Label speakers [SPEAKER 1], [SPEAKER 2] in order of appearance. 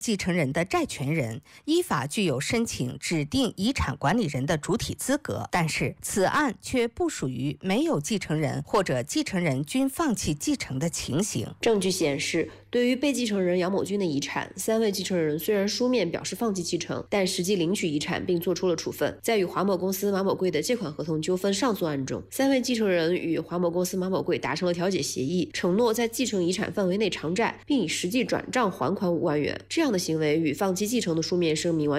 [SPEAKER 1] 继承人的债权人，依法具有申请指定遗产管理人的主体资格，但是此案却不属于没有继承人或者继承人均放弃继承的情形。
[SPEAKER 2] 证据显示，对于被继承人杨某军的遗产，3位继承人虽然书面表示放弃继承，但实际领取遗产并作出了处分。在与华某公司马某贵的借款合同纠纷上诉案中，3位继承人与华某公司马某贵达成了调解协议，承诺在继承遗产范围内偿债，并以实际转账还款5万元。这样的行为与放弃继承的书面声明完